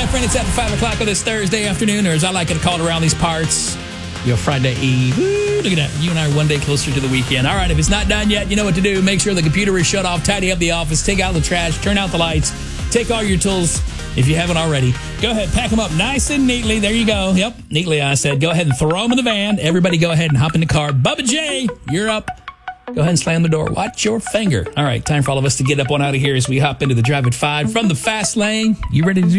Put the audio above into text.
my friend. It's at 5 o'clock on this Thursday afternoon, or as I like to call it around these parts, your Friday Eve. Woo, look at that. You and I are one day closer to the weekend. All right, if it's not done yet, you know what to do. Make sure the computer is shut off, tidy up the office, take out the trash, turn out the lights, take all your tools if you haven't already. Go ahead, pack them up nice and neatly. There you go. Yep, neatly, I said. Go ahead and throw them in the van. Everybody go ahead and hop in the car. Bubba J, you're up. Go ahead and slam the door. Watch your finger. All right, time for all of us to get up on out of here as we hop into the Drive at 5 from the fast lane. You ready to do